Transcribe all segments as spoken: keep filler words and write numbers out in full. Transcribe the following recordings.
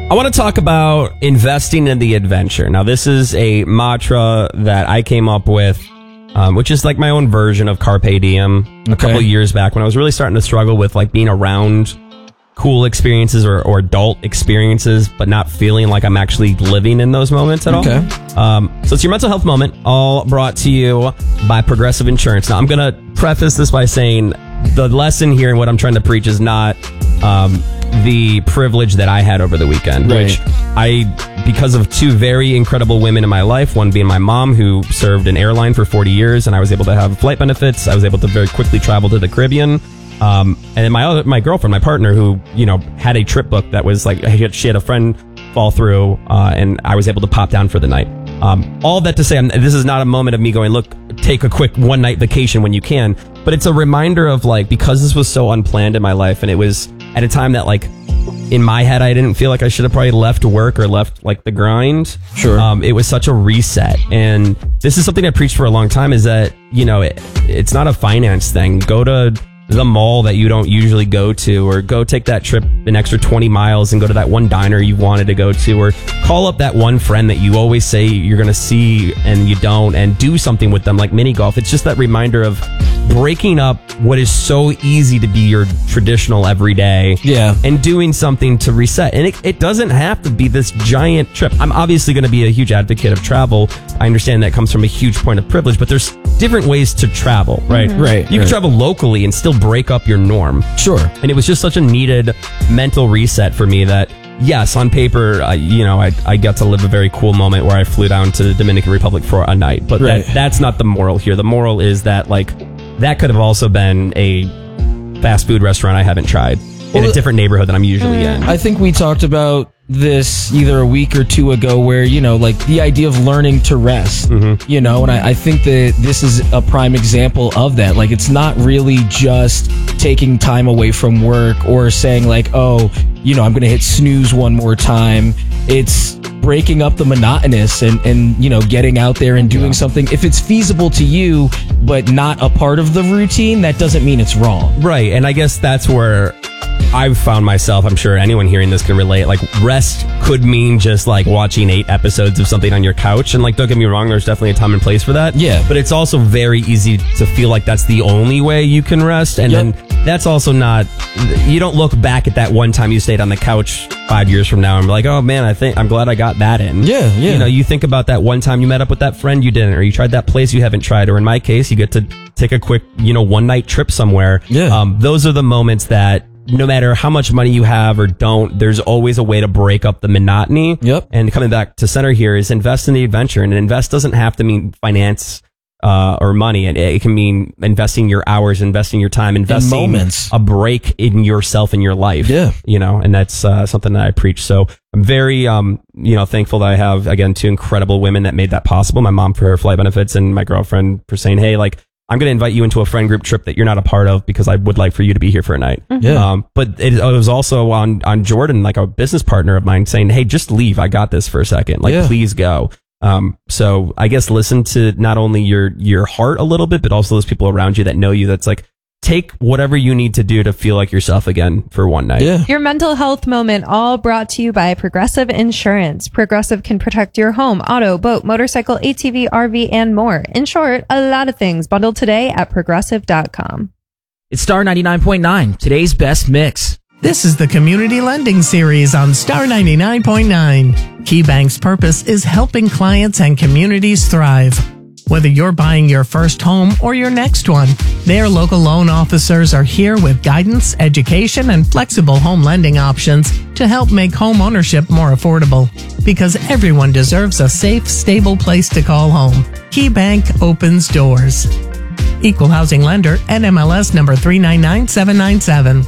I want to talk about investing in the adventure. Now, this is a mantra that I came up with, um, which is like my own version of Carpe Diem a Okay. couple of years back when I was really starting to struggle with like being around cool experiences or, or adult experiences, but not feeling like I'm actually living in those moments at Okay. all. Um, so it's your mental health moment, all brought to you by Progressive Insurance. Now, I'm going to preface this by saying the lesson here and what I'm trying to preach is not um, the privilege that I had over the weekend, Right. which I, because of two very incredible women in my life, one being my mom, who served an airline for forty years, and I was able to have flight benefits. I was able to very quickly travel to the Caribbean. Um, and then my other, my girlfriend, my partner, who, you know, had a trip book that was like, she had a friend fall through, uh, and I was able to pop down for the night. Um, all that to say, I'm, this is not a moment of me going, look, take a quick one night vacation when you can, but it's a reminder of like, because this was so unplanned in my life, and it was at a time that like, in my head, I didn't feel like I should have probably left work or left like the grind. Sure. Um, it was such a reset. And this is something I preached for a long time, is that, you know, it, it's not a finance thing. Go to the mall that you don't usually go to, or go take that trip an extra twenty miles and go to that one diner you wanted to go to, or call up that one friend that you always say you're going to see and you don't, and do something with them like mini golf. It's just that reminder of breaking up what is so easy to be your traditional everyday, Yeah. and doing something to reset. And it, it doesn't have to be this giant trip. I'm obviously going to be a huge advocate of travel. I understand that comes from a huge point of privilege, but there's different ways to travel, right? Mhm. Right, You right. can travel locally and still break up your norm. Sure. And it was just such a needed mental reset for me that, yes, on paper, uh, you know, I, I got to live a very cool moment where I flew down to the Dominican Republic for a night. But Right. that, that's not the moral here. The moral is that, like, that could have also been a fast food restaurant I haven't tried in Well, a different neighborhood that I'm usually in. I think we talked about this either a week or two ago where, you know, like the idea of learning to rest, Mm-hmm. you know, and I, I think that this is a prime example of that. Like, it's not really just taking time away from work or saying like, oh, you know, I'm going to hit snooze one more time. It's breaking up the monotonous and, and, you know, getting out there and doing something. If it's feasible to you, but not a part of the routine, that doesn't mean it's wrong. Right. And I guess that's where I've found myself, I'm sure anyone hearing this can relate, like rest could mean just like watching eight episodes of something on your couch. And like, don't get me wrong, there's definitely a time and place for that. Yeah. But it's also very easy to feel like that's the only way you can rest. And Yep. then that's also not, you don't look back at that one time you stayed on the couch five years from now and be like, oh man, I think I'm glad I got that in. Yeah, yeah. You know, you think about that one time you met up with that friend you didn't, or you tried that place you haven't tried, or in my case, you get to take a quick, you know, one night trip somewhere. Yeah. Um, those are the moments that no matter how much money you have or don't, there's always a way to break up the monotony. Yep. And coming back to center here is invest in the adventure. And invest doesn't have to mean finance uh, or money. It, it can mean investing your hours, investing your time, investing moments. a break in yourself and your life. Yeah. You know, and that's uh, something that I preach. So I'm very, um, you know, thankful that I have, again, two incredible women that made that possible. My mom for her flight benefits, and my girlfriend for saying, hey, like, I'm going to invite you into a friend group trip that you're not a part of because I would like for you to be here for a night. Yeah. Um, but it, it was also on, on Jordan, like a business partner of mine, saying, hey, just leave. I got this for a second. Like, Yeah. please go. Um, so I guess listen to not only your, your heart a little bit, but also those people around you that know you. That's like, take whatever you need to do to feel like yourself again for one night. Yeah. Your mental health moment, all brought to you by Progressive Insurance. Progressive can protect your home, auto, boat, motorcycle, A T V, R V, and more. In short, a lot of things. Bundled today at progressive dot com. It's Star ninety-nine point nine, today's best mix. This is the Community Lending Series on Star ninety-nine point nine. KeyBank's purpose is helping clients and communities thrive. Whether you're buying your first home or your next one, their local loan officers are here with guidance, education, and flexible home lending options to help make home ownership more affordable. Because everyone deserves a safe, stable place to call home. KeyBank opens doors. Equal housing lender, N M L S number three nine nine seven nine seven.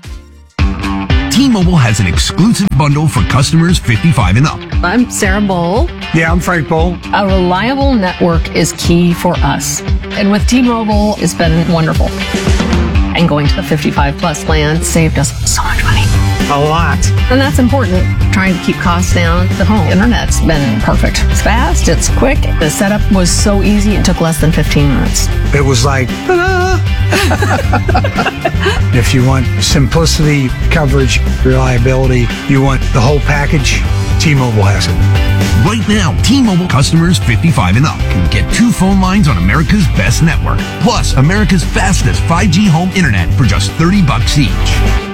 T-Mobile has an exclusive bundle for customers fifty-five and up. I'm Sarah Bowl. Yeah, I'm Frank Bowl. A reliable network is key for us. And with T-Mobile, it's been wonderful. And going to the fifty-five plus plan saved us so much money. a lot. And that's important. Trying to keep costs down. The home internet's been perfect. It's fast, it's quick. The setup was so easy, it took less than fifteen minutes. It was like, ta-da! If you want simplicity, coverage, reliability, you want the whole package, T-Mobile has it. Right now, T-Mobile customers fifty-five and up can get two phone lines on America's best network, plus America's fastest five G home internet for just thirty bucks each.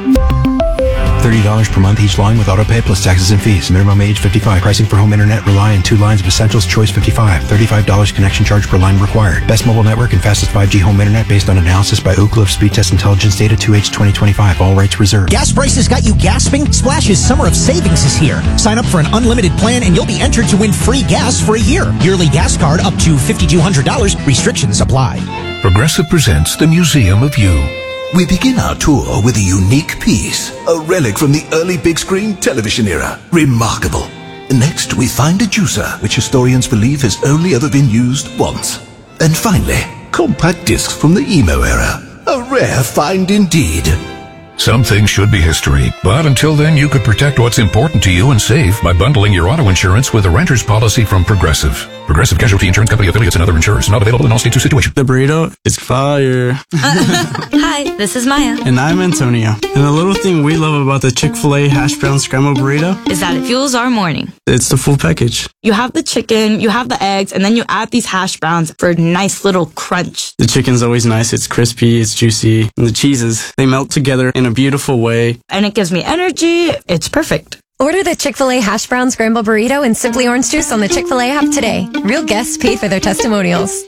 thirty dollars per month each line with autopay plus taxes and fees. Minimum age fifty-five. Pricing for home internet rely on two lines of essentials. Choice fifty-five. thirty-five dollars connection charge per line required. Best mobile network and fastest five G home internet based on analysis by Oak Cliff Speed Test Intelligence Data two H twenty twenty-five. All rights reserved. Gas prices got you gasping? Splash's Summer of Savings is here. Sign up for an unlimited plan and you'll be entered to win free gas for a year. Yearly gas card up to five thousand two hundred dollars. Restrictions apply. Progressive presents the Museum of You. We begin our tour with a unique piece, a relic from the early big screen television era. Remarkable. Next, we find a juicer, which historians believe has only ever been used once. And finally, compact discs from the emo era. A rare find indeed. Some things should be history, but until then you could protect what's important to you and save by bundling your auto insurance with a renter's policy from Progressive. Progressive Casualty Insurance Company affiliates and other insurers. Not available in all states or situations. The burrito is fire. Uh, hi, this is Maya. And I'm Antonio. And the little thing we love about the Chick-fil-A hash brown scrambled burrito is that it fuels our morning. It's the full package. You have the chicken, you have the eggs, and then you add these hash browns for a nice little crunch. The chicken's always nice. It's crispy, it's juicy. And the cheeses, they melt together in a beautiful way. And it gives me energy. It's perfect. Order the Chick-fil-A Hash Brown Scramble Burrito and Simply Orange Juice on the Chick-fil-A app today. Real guests paid for their testimonials.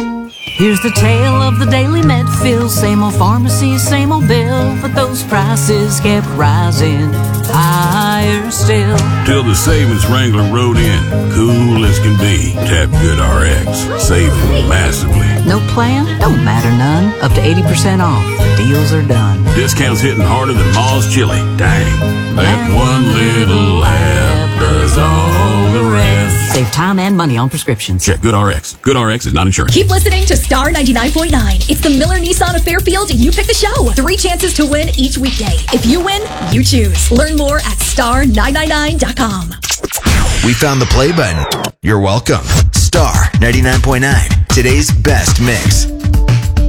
Here's the tale of the daily Medfield. Same old pharmacy, same old bill, but those prices kept rising higher still. Till the savings Wrangler rode in, cool as can be. Tap Good R X, saving massively. No plan? Don't matter none. Up to eighty percent off. Deals are done. Discounts hitting harder than Ma's chili. Dang, that one little app does all the rest. Save time and money on prescriptions. Check Good R X. Good R X is not insurance. Keep listening to Star ninety-nine point nine. It's the Miller Nissan of Fairfield. You pick the show. Three chances to win each weekday. If you win, you choose. Learn more at star nine nine nine dot com. We found the play button. You're welcome. Star ninety-nine point nine. Today's best mix.